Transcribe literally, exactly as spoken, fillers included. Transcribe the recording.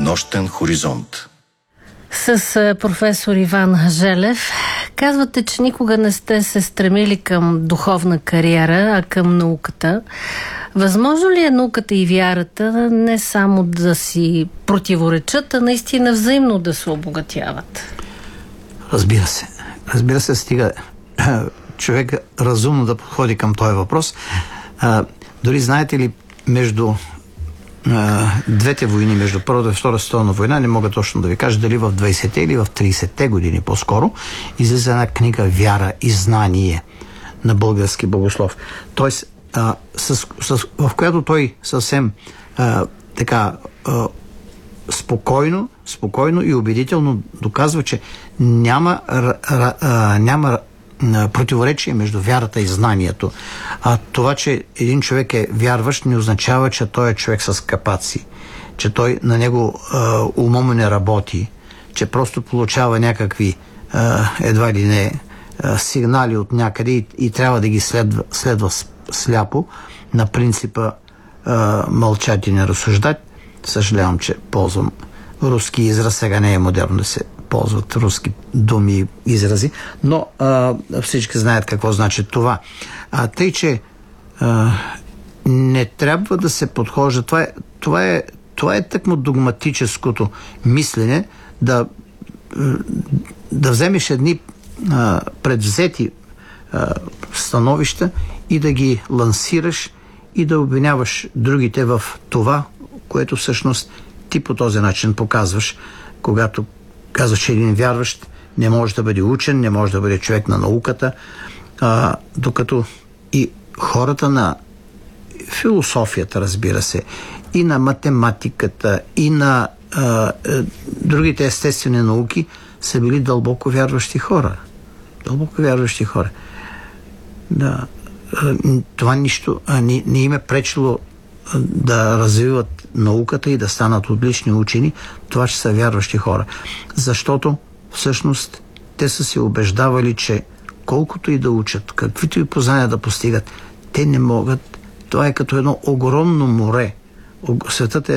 Нощен хоризонт. С професор Иван Желев. Казвате, че никога не сте се стремили към духовна кариера, а към науката. Възможно ли е науката и вярата не само да си противоречат, а наистина взаимно да се обогатяват? Разбира се. Разбира се, стига човек разумно да подходи към този въпрос. А, дори знаете ли, между а, двете войни, между Първата и Втората световна война, не мога точно да ви кажа дали в двайсетте или в трийсетте години по-скоро, излезе една книга "Вяра и знание" на български богослов. Тоест, а, с, с, в която той съвсем а, така а, спокойно, спокойно и убедително доказва, че няма, р, р, а, няма противоречие между вярата и знанието. А това, че един човек е вярващ, не означава, че той е човек с капаци, че той на него а, умом не работи, че просто получава някакви а, едва ли не а, сигнали от някъде и, и трябва да ги следва, следва сляпо на принципа а, мълчат и не разсуждат. Съжалявам, че ползвам руски израз, сега не е модерно да се ползват руски думи и изрази, но а, всички знаят какво значи това. А, тъй, че а, не трябва да се подхожда. Това е, това е, това е тъкмо догматическото мислене, да, да вземеш едни а, предвзети а, становища и да ги лансираш и да обвиняваш другите в това, което всъщност ти по този начин показваш, когато казваш, че един вярващ не може да бъде учен, не може да бъде човек на науката, а, докато и хората на философията, разбира се, и на математиката, и на а, а, другите естествени науки са били дълбоко вярващи хора. Дълбоко вярващи хора. Да. А, това нищо а, не, не им е пречило да развиват науката и да станат отлични учени, това, че са вярващи хора. Защото всъщност те са се убеждавали, че колкото и да учат, каквито и познания да постигат, те не могат. Това е като едно огромно море. Светът е